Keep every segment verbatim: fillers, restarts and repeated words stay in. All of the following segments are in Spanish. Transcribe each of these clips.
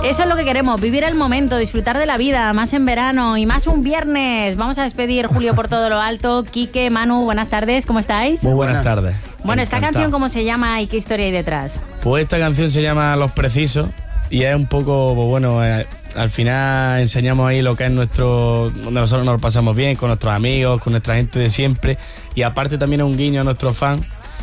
Eso es lo que queremos, vivir el momento, disfrutar de la vida, más en verano y más un viernes. Vamos a despedir, Julio, por todo lo alto. Quique, Manu, buenas tardes, ¿cómo estáis? Muy buenas tardes. Bueno, ¿esta Encantado. canción cómo se llama y qué historia hay detrás? Pues esta canción se llama Los Precisos y es un poco, pues bueno, eh, al final enseñamos ahí lo que es nuestro, donde nosotros nos lo pasamos bien, con nuestros amigos, con nuestra gente de siempre, y aparte también es un guiño a nuestros fans,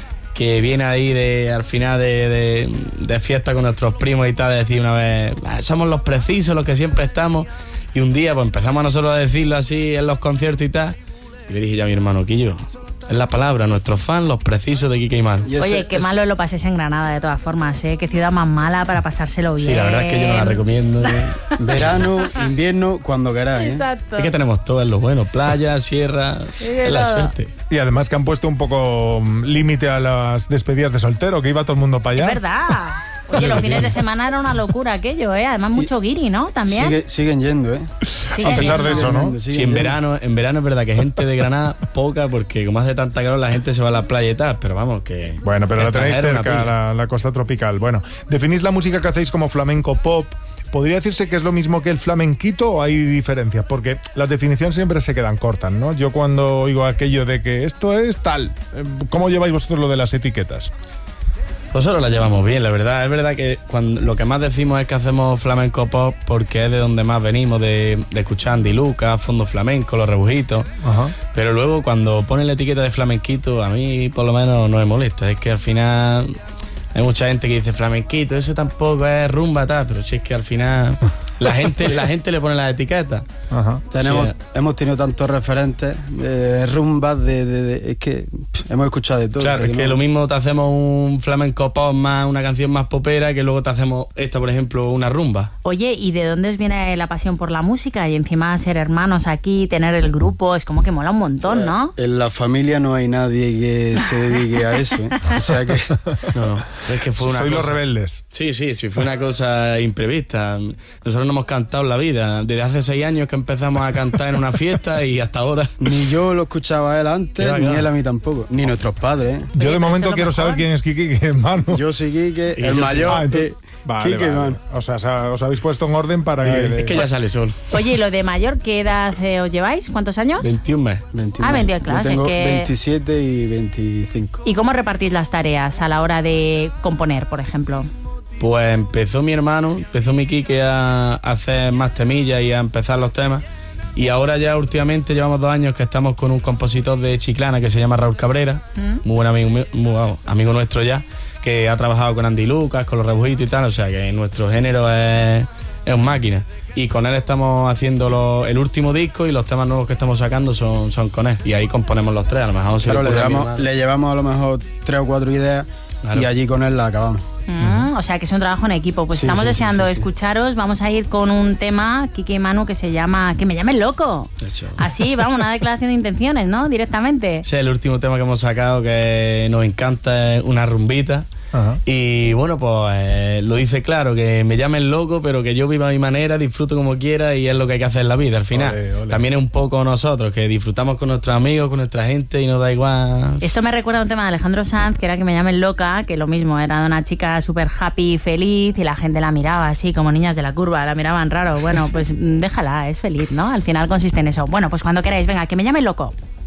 que viene ahí de al final de, de, de fiesta con nuestros primos y tal, de decir una vez, ah, somos los precisos, los que siempre estamos, y un día pues empezamos nosotros a decirlo así en los conciertos y tal, y le dije yo a mi hermano, Quillo, es la palabra, nuestros fans, los precisos de Quique y Manu. Oye, qué malo lo paséis en Granada de todas formas, ¿eh? Qué ciudad más mala para pasárselo bien. Sí, la verdad es que yo no la recomiendo. Verano, invierno, cuando queráis. ¿eh? Exacto. Es que tenemos todo en lo bueno, playa, sierra, es la suerte. Y además que han puesto un poco um, límite a las despedidas de soltero, que iba todo el mundo para allá. Es verdad. Oye, los fines de semana era una locura aquello, ¿eh? Además mucho guiri, ¿no? También. Sigue, siguen yendo, ¿eh? Siguen a pesar yendo. de eso, ¿no? Sí, en verano, en verano es verdad que gente de Granada, poca, porque como hace tanta calor la gente se va a la playa y tal, pero vamos, que... Bueno, pero la tenéis extranjero, cerca, una la, la costa tropical. Bueno, ¿definís la música que hacéis como flamenco pop? ¿Podría decirse que es lo mismo que el flamenquito o hay diferencias? Porque las definiciones siempre se quedan cortas, ¿no? Yo cuando oigo aquello de que esto es tal, ¿cómo lleváis vosotros lo de las etiquetas? Nosotros la llevamos bien, la verdad. Es verdad que cuando, lo que más decimos es que hacemos flamenco pop porque es de donde más venimos, de, de escuchar Andy Lucas, Fondo Flamenco, Los Rebujitos. Ajá. Pero luego cuando ponen la etiqueta de flamenquito, a mí por lo menos no me molesta. Es que al final hay mucha gente que dice flamenquito, eso tampoco es rumba, tal, pero si es que al final la gente, la gente le pone la etiqueta. Ajá. Tenemos, Sí. hemos tenido tantos referentes, eh, rumbas, de, de, de- es que pff, hemos escuchado de todo. Claro, o sea es que no- lo mismo te hacemos un flamenco pop más, una canción más popera, que luego te hacemos esta, por ejemplo, una rumba. Oye, ¿y de dónde os viene la pasión por la música? Y encima ser hermanos aquí, tener el grupo, es como que mola un montón, ¿no? En la familia no hay nadie que se dedique a eso, ¿eh? O sea que... No, no, es que fue una Sois los cosa- rebeldes. Sí, sí, sí, fue una cosa imprevista. Nosotros no hemos cantado en la vida. Desde hace seis años que empezamos a cantar en una fiesta y hasta ahora. Ni yo lo escuchaba a él antes, Qué ni bacán. él a mí tampoco. Ni nuestros padres, ¿eh? Yo pero de esto momento es lo quiero mejor. saber quién es Kiki y quién es Manu. Yo soy Quique, Y yo el soy- mayor. Ah, entonces- eh, Vale, Quique, vale. man. O sea, sa- os habéis puesto en orden para que... Es que ya sale sol. Oye, ¿y lo de mayor qué edad eh, os lleváis? ¿Cuántos años? veintiún meses. veintiuno. Ah, veintiuno, claro, Yo tengo es que- veintisiete y veinticinco. ¿Y cómo repartís las tareas a la hora de componer, por ejemplo? Pues empezó mi hermano, empezó mi Quique a hacer más temillas y a empezar los temas. Y ahora ya últimamente llevamos dos años que estamos con un compositor de Chiclana que se llama Raúl Cabrera, muy buen amigo, mío- muy, vamos, amigo nuestro ya, que ha trabajado con Andy Lucas, con Los Rebujitos y tal, o sea que nuestro género es, es un máquina. Y con él estamos haciendo lo- el último disco y los temas nuevos que estamos sacando son, son con él. Y ahí componemos los tres, a lo mejor se Claro, le ocurre a mi llevamos, hermano. le llevamos a lo mejor tres o cuatro ideas Claro. y allí con él la acabamos. Mm, o sea, que es un trabajo en equipo. Pues Sí, estamos sí, sí, deseando sí, sí. escucharos. Vamos a ir con un tema, Quique y Manu, que se llama Que me llamen loco. Eso. Así, vamos, una declaración de intenciones, ¿no? Directamente. Ese es el último tema que hemos sacado que nos encanta, es una rumbita. Ajá. Y bueno, pues eh, lo dice claro, que me llamen loco, pero que yo viva a mi manera, disfruto como quiera y es lo que hay que hacer en la vida. Al final, Ole, ole. también es un poco nosotros, que disfrutamos con nuestros amigos, con nuestra gente y nos da igual. Esto me recuerda a un tema de Alejandro Sanz, que era Que me llamen loca, que lo mismo, era una chica súper happy, feliz, y la gente la miraba así, como niñas de la curva, la miraban raro. Bueno, pues mm, déjala, es feliz, ¿no? Al final consiste en eso. Bueno, pues cuando queráis, venga, que me llamen loco.